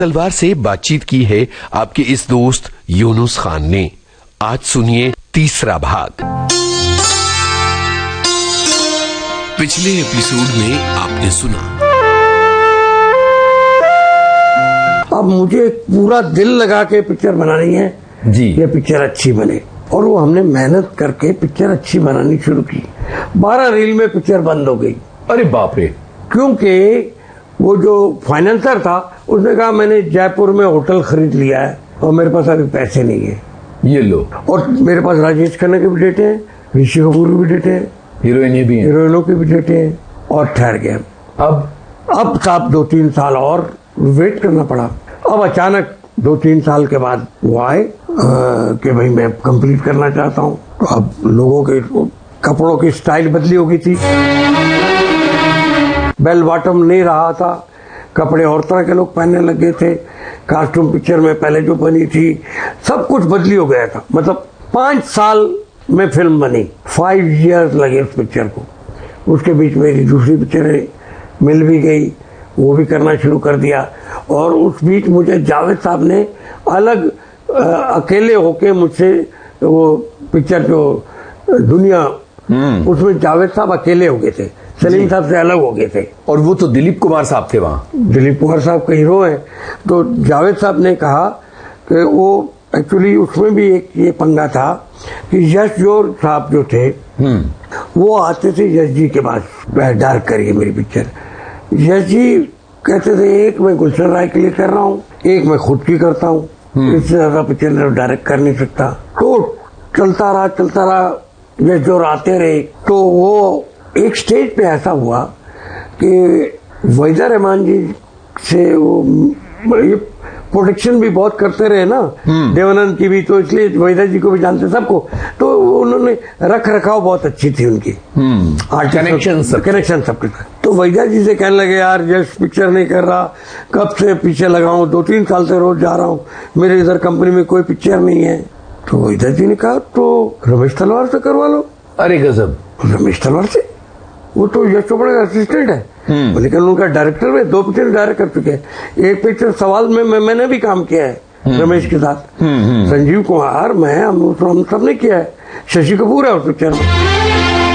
तलवार से बातचीत की है आपके इस दोस्त यूनुस खान ने। आज सुनिए तीसरा भाग। पिछले एपिसोड में आपने सुना, अब मुझे पूरा दिल लगा के पिक्चर बनानी है जी। ये पिक्चर अच्छी बने, और वो हमने मेहनत करके पिक्चर अच्छी बनानी शुरू की। 12 रील में पिक्चर बंद हो गई। अरे बाप रे। क्योंकि वो जो फाइनेंसर था उसने कहा मैंने जयपुर में होटल खरीद लिया है और मेरे पास अभी पैसे नहीं है, ये लो। और मेरे पास राजेश खन्ना के भी डेटे हैं, ऋषि कपूर के भी डेटे हैं, हीरोइनें भी हैं, हीरोइनों के भी डेटे हैं, और ठहर गया। अब साहब 2-3 साल और वेट करना पड़ा। अब अचानक 2-3 साल के बाद वो आए कि भाई मैं कंप्लीट करना चाहता हूँ। तो अब लोगों के कपड़ों की स्टाइल बदली हो गई थी, बेल बॉटम नहीं रहा था, कपड़े और तरह के लोग पहनने लगे थे। कास्ट्यूम पिक्चर में पहले जो बनी थी सब कुछ बदली हो गया था। मतलब 5 साल में फिल्म बनी, 5 years लगे उस पिक्चर को। उसके बीच मेरी दूसरी पिक्चरें मिल भी गई, वो भी करना शुरू कर दिया। और उस बीच मुझे जावेद साहब ने अलग अकेले होके मुझसे वो पिक्चर जो दुनिया, उसमें जावेद साहब अकेले हो गए थे, सलीम साहब से अलग हो गए थे। और वो तो दिलीप कुमार साहब थे वहां। दिलीप कुमार साहब का हीरो है। तो जावेद साहब ने कहा कि वो एक्चुअली उसमें भी एक ये पंगा था कि यश जोर साहब जो थे वो आते थे यश जी के पास, डायरेक्ट करिए मेरी पिक्चर। यश जी कहते थे एक मैं गुलशन राय के लिए कर रहा हूँ, एक मैं खुद की करता हूँ, इससे ज्यादा पिक्चर डायरेक्ट कर नहीं सकता। तो चलता रहा, यश जोर आते रहे। तो वो एक स्टेज पे ऐसा हुआ कि वहीदा रहमान जी से वो प्रोटेक्शन भी बहुत करते रहे ना, देवानंद की भी, तो इसलिए वहीदा जी को भी जानते सबको। तो उन्होंने रख रखाव बहुत अच्छी थी उनकी, कनेक्शन सबके साथ। तो वहीदा जी से कहने लगे यार जस्ट पिक्चर नहीं कर रहा, कब से पीछे लगा हूं, 2-3 साल से रोज जा रहा हूं, मेरे इधर कंपनी में कोई पिक्चर नहीं है। तो वहीदा जी ने कहा तो रमेश तलवार से करवा लो। अरे गजब। रमेश तलवार से? वो तो यश चोपड़ा का असिस्टेंट है, लेकिन उनका डायरेक्टर में 2 पिक्चर डायरेक्ट कर चुके हैं। एक पिक्चर सवाल में मैंने भी काम किया है रमेश के साथ, संजीव कुमार, मैं, हम सब ने किया है। शशि कपूर है उस पिक्चर में।